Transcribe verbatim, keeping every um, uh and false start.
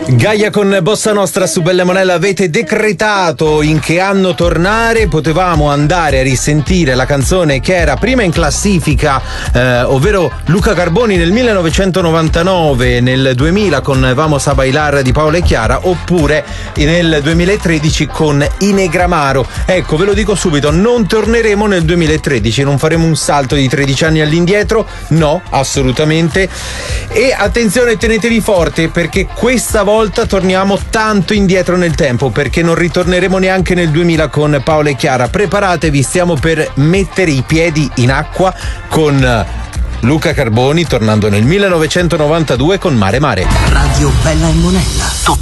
Gaia con Bossa Nostra su Bella Monella. Avete decretato in che anno tornare. Potevamo andare a risentire la canzone che era prima in classifica, eh, ovvero Luca Carboni nel millenovecentonovantanove, nel duemila con Vamos a Bailar di Paola e Chiara, oppure nel duemilatredici con Inegramaro. Ecco, ve lo dico subito, non torneremo nel duemilatredici, non faremo un salto di tredici anni all'indietro, no, assolutamente. E attenzione, tenetevi forte, perché questa volta torniamo tanto indietro nel tempo, perché non ritorneremo neanche nel duemila con Paola e Chiara. Preparatevi, stiamo per mettere i piedi in acqua con Luca Carboni, tornando nel millenovecentonovantadue con Mare Mare. Radio Bella e Monella.